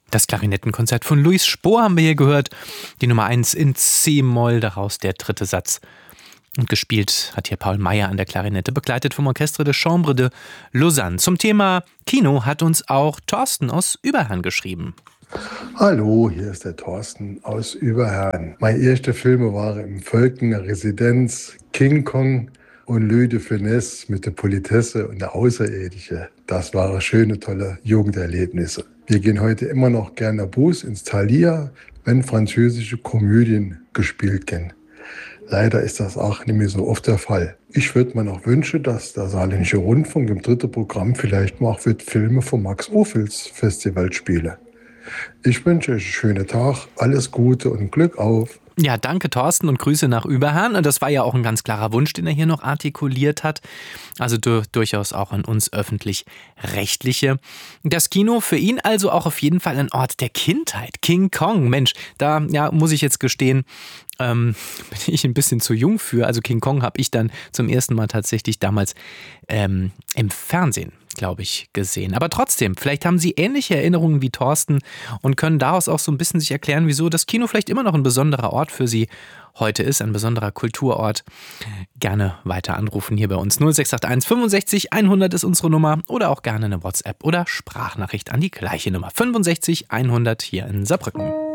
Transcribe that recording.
Das Klarinettenkonzert von Louis Spohr haben wir hier gehört. Die Nummer 1 in C-Moll, daraus der dritte Satz. Und gespielt hat hier Paul Meyer an der Klarinette, begleitet vom Orchestre de Chambre de Lausanne. Zum Thema Kino hat uns auch Thorsten aus Überherrn geschrieben. Hallo, hier ist der Thorsten aus Überherrn. Meine ersten Filme waren im Völkener Residenz, King Kong und Louis de Funès mit der Politesse und der Außerirdische. Das waren schöne, tolle Jugenderlebnisse. Wir gehen heute immer noch gerne Bus ins Thalia, wenn französische Komödien gespielt werden. Leider ist das auch nicht mehr so oft der Fall. Ich würde mir noch wünschen, dass der Saarländische Rundfunk im dritten Programm vielleicht mal auch Filme vom Max-Ophüls Festival spielen. Ich wünsche euch einen schönen Tag, alles Gute und Glück auf. Ja, danke Thorsten und Grüße nach Überherrn. Und das war ja auch ein ganz klarer Wunsch, den er hier noch artikuliert hat. Also durchaus auch an uns Öffentlich-Rechtliche. Das Kino für ihn also auch auf jeden Fall ein Ort der Kindheit. King Kong, Mensch, da muss ich jetzt gestehen, bin ich ein bisschen zu jung für. Also King Kong habe ich dann zum ersten Mal tatsächlich damals im Fernsehen, glaube ich, gesehen. Aber trotzdem, vielleicht haben Sie ähnliche Erinnerungen wie Thorsten und können daraus auch so ein bisschen sich erklären, wieso das Kino vielleicht immer noch ein besonderer Ort für Sie heute ist, ein besonderer Kulturort. Gerne weiter anrufen hier bei uns. 0681 65 100 ist unsere Nummer oder auch gerne eine WhatsApp oder Sprachnachricht an die gleiche Nummer. 65 100 hier in Saarbrücken.